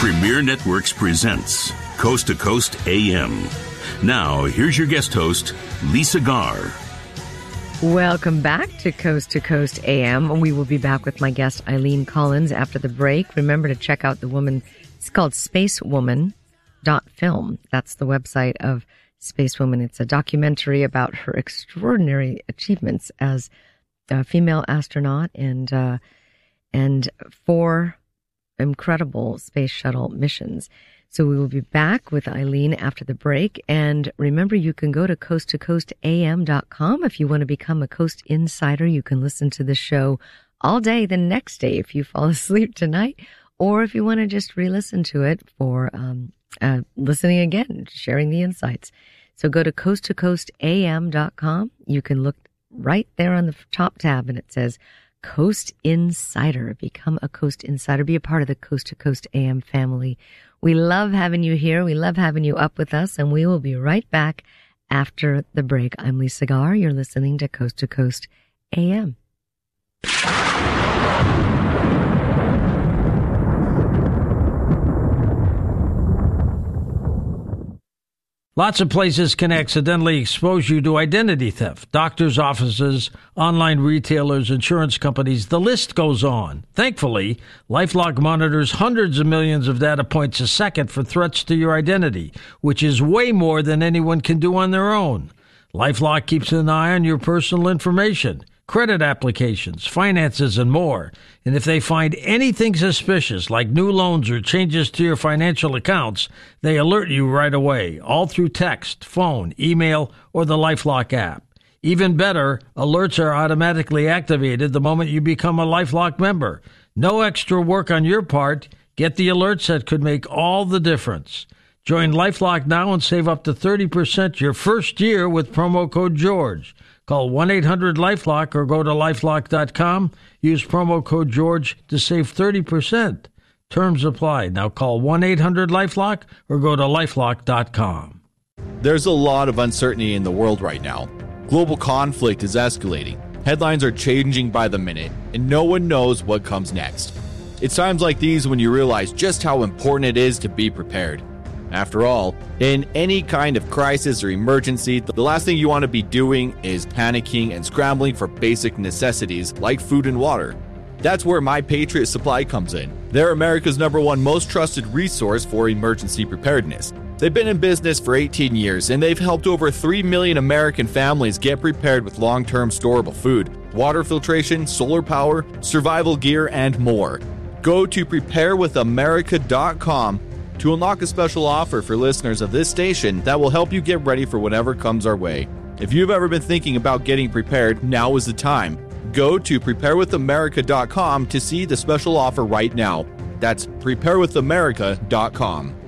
Premier Networks presents Coast to Coast AM. Now, here's your guest host, Lisa Garr. Welcome back to Coast AM. We will be back with my guest, Eileen Collins, after the break. Remember to check out the woman. It's called spacewoman.film. That's the website of Spacewoman. It's a documentary about her extraordinary achievements as a female astronaut and 4 incredible space shuttle missions. So we will be back with Eileen after the break. And remember, you can go to coasttocoastam.com if you want to become a Coast Insider. You can listen to the show all day the next day if you fall asleep tonight, or if you want to just re-listen to it for listening again, sharing the insights. So go to coasttocoastam.com. You can look right there on the top tab, and it says Coast Insider. Become a Coast Insider. Be a part of the Coast to Coast AM family. We love having you here. We love having you up with us, and we will be right back after the break. I'm Lisa Garr. You're listening to Coast AM. Lots of places can accidentally expose you to identity theft. Doctors' offices, online retailers, insurance companies, the list goes on. Thankfully, LifeLock monitors hundreds of millions of data points a second for threats to your identity, which is way more than anyone can do on their own. LifeLock keeps an eye on your personal information, credit applications, finances, and more. And if they find anything suspicious, like new loans or changes to your financial accounts, they alert you right away, all through text, phone, email, or the LifeLock app. Even better, alerts are automatically activated the moment you become a LifeLock member. No extra work on your part. Get the alerts that could make all the difference. Join LifeLock now and save up to 30% your first year with promo code GEORGE. Call 1-800-LifeLock or go to lifelock.com. Use promo code GEORGE to save 30%. Terms apply. Now call 1-800-LifeLock or go to lifelock.com. There's a lot of uncertainty in the world right now. Global conflict is escalating. Headlines are changing by the minute, and no one knows what comes next. It's times like these when you realize just how important it is to be prepared. After all, in any kind of crisis or emergency, the last thing you want to be doing is panicking and scrambling for basic necessities like food and water. That's where My Patriot Supply comes in. They're America's #1 most trusted resource for emergency preparedness. They've been in business for 18 years, and they've helped over 3 million American families get prepared with long-term storable food, water filtration, solar power, survival gear, and more. Go to preparewithamerica.com to unlock a special offer for listeners of this station that will help you get ready for whatever comes our way. If you've ever been thinking about getting prepared, now is the time. Go to preparewithamerica.com to see the special offer right now. That's preparewithamerica.com.